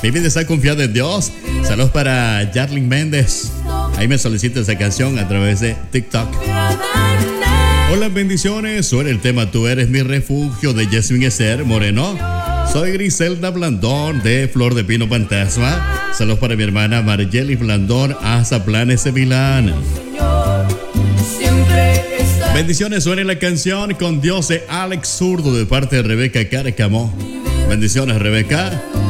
Mi vida está confiada en Dios. Saludos para Yarlin Méndez. Ahí me solicita esa canción a través de TikTok. Hola, bendiciones. Suena el tema Tú eres mi refugio de Jasmine Esther Moreno. Soy Griselda Blandón de Flor de Pino Fantasma. Saludos para mi hermana Margeli Blandón hasta Planes de Milán. Bendiciones, suena la canción Con Dios de Alex Zurdo de parte de Rebeca Carcamo. Bendiciones, Rebeca.